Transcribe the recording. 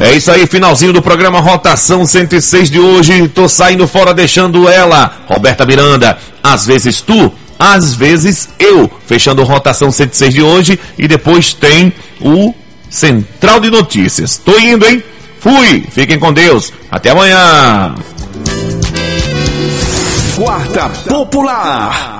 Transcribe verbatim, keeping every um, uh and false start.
É isso aí, finalzinho do programa Rotação cento e seis de hoje. Tô saindo fora, deixando ela, Roberta Miranda. Às vezes tu, às vezes eu. Fechando Rotação cento e seis de hoje. E depois tem o Central de Notícias. Tô indo, hein? Fui. Fiquem com Deus. Até amanhã. Quarta Popular.